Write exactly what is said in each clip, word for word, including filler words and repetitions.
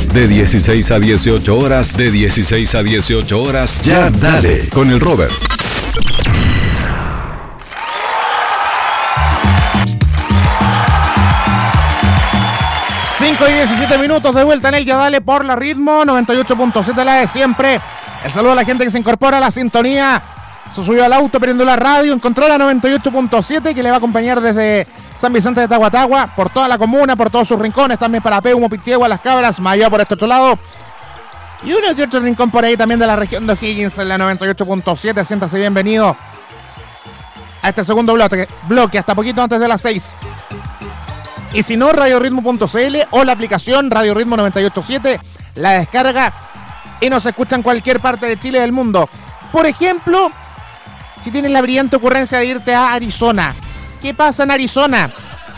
De dieciséis a dieciocho horas, de dieciséis a dieciocho horas, Ya Dale, con el Robert. cinco y diecisiete minutos de vuelta en el Ya Dale por la Ritmo noventa y ocho punto siete, la de siempre. El saludo a la gente que se incorpora a la sintonía. Se subió al auto, prendió la radio, encontró la noventa y ocho punto siete que le va a acompañar desde San Vicente de Tahuatahua, por toda la comuna, por todos sus rincones, también para Peumo, Pichiegua, Las Cabras, más allá por este otro lado. Y uno que otro rincón por ahí también de la región de O'Higgins en la noventa y ocho punto siete. Siéntase bienvenido a este segundo bloque, bloque hasta poquito antes de las seis. Y si no, radioritmo punto c l o la aplicación Radio Ritmo noventa y ocho punto siete, la descarga y nos escucha en cualquier parte de Chile y del mundo. Por ejemplo, si tienes la brillante ocurrencia de irte a Arizona. ¿Qué pasa en Arizona?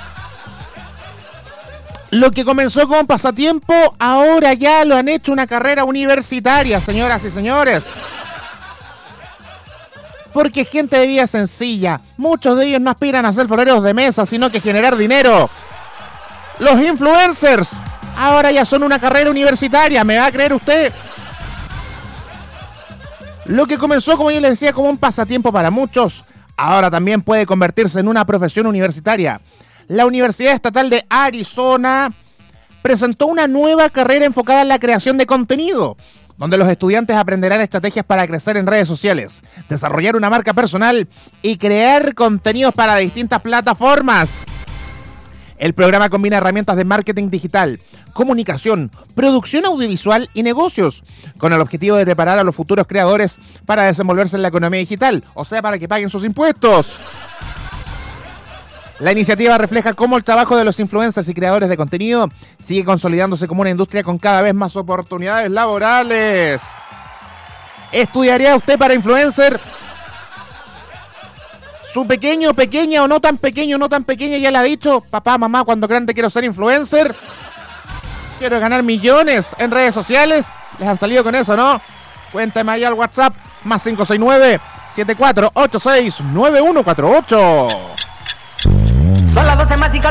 Lo que comenzó como pasatiempo, ahora ya lo han hecho una carrera universitaria, señoras y señores. Porque es gente de vida sencilla. Muchos de ellos no aspiran a ser floreros de mesa, sino que generar dinero. Los influencers ahora ya son una carrera universitaria, ¿me va a creer usted? Lo que comenzó, como yo les decía, como un pasatiempo para muchos, ahora también puede convertirse en una profesión universitaria. La Universidad Estatal de Arizona presentó una nueva carrera enfocada en la creación de contenido, donde los estudiantes aprenderán estrategias para crecer en redes sociales, desarrollar una marca personal y crear contenidos para distintas plataformas. El programa combina herramientas de marketing digital, comunicación, producción audiovisual y negocios, con el objetivo de preparar a los futuros creadores para desenvolverse en la economía digital, o sea, para que paguen sus impuestos. La iniciativa refleja cómo el trabajo de los influencers y creadores de contenido sigue consolidándose como una industria con cada vez más oportunidades laborales. ¿Estudiaría usted para influencer? Su pequeño, pequeña o no tan pequeño, no tan pequeña ya le ha dicho: papá, mamá, cuando grande quiero ser influencer, quiero ganar millones en redes sociales. Les han salido con eso, ¿no? Cuéntame ahí al WhatsApp, más cinco seis nueve, siete cuatro ocho seis, nueve uno cuatro ocho. Son las doce más y